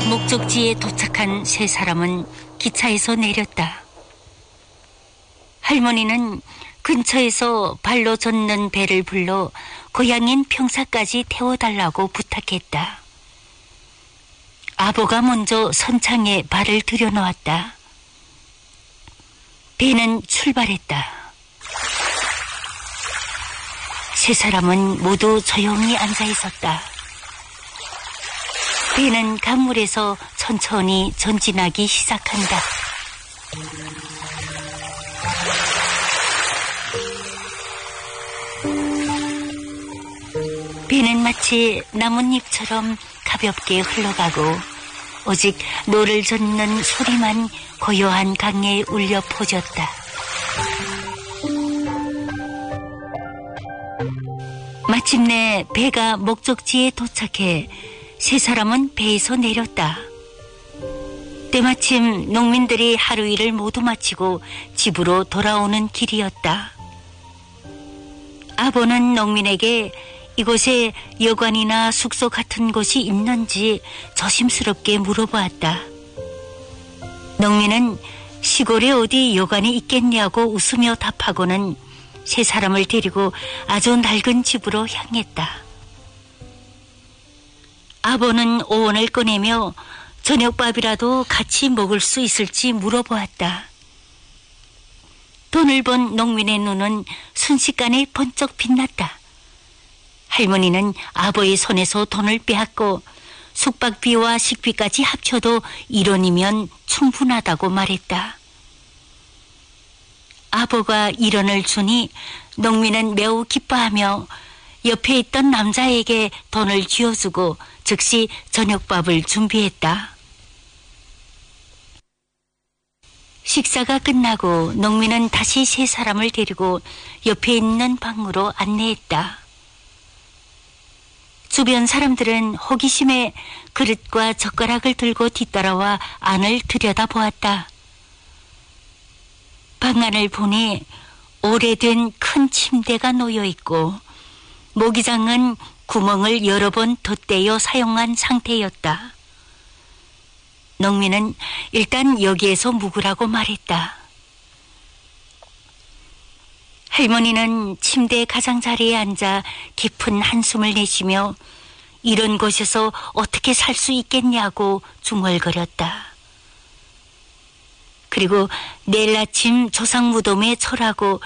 목적지에 도착한 세 사람은 기차에서 내렸다. 할머니는 근처에서 발로 젓는 배를 불러 고향인 평사까지 태워달라고 부탁했다. 아버가 먼저 선창에 발을 들여놓았다. 배는 출발했다. 세 사람은 모두 조용히 앉아 있었다. 배는 강물에서 천천히 전진하기 시작한다. 배는 마치 나뭇잎처럼 가볍게 흘러가고 오직 노를 젓는 소리만 고요한 강에 울려 퍼졌다. 마침내 배가 목적지에 도착해 세 사람은 배에서 내렸다. 때마침 농민들이 하루 일을 모두 마치고 집으로 돌아오는 길이었다. 아버는 농민에게 이곳에 여관이나 숙소 같은 곳이 있는지 조심스럽게 물어보았다. 농민은 시골에 어디 여관이 있겠냐고 웃으며 답하고는 세 사람을 데리고 아주 낡은 집으로 향했다. 아버는 오원을 꺼내며 저녁밥이라도 같이 먹을 수 있을지 물어보았다. 돈을 번 농민의 눈은 순식간에 번쩍 빛났다. 할머니는 아버의 손에서 돈을 빼앗고 숙박비와 식비까지 합쳐도 1원이면 충분하다고 말했다. 아버가 1원을 주니 농민은 매우 기뻐하며 옆에 있던 남자에게 돈을 쥐어주고 즉시 저녁밥을 준비했다. 식사가 끝나고 농민은 다시 세 사람을 데리고 옆에 있는 방으로 안내했다. 주변 사람들은 호기심에 그릇과 젓가락을 들고 뒤따라와 안을 들여다보았다. 방 안을 보니 오래된 큰 침대가 놓여있고 모기장은 구멍을 여러 번 덧대어 사용한 상태였다. 농민은 일단 여기에서 묵으라고 말했다. 할머니는 침대 가장자리에 앉아 깊은 한숨을 내쉬며 이런 곳에서 어떻게 살 수 있겠냐고 중얼거렸다. 그리고 내일 아침 조상 무덤에 절하고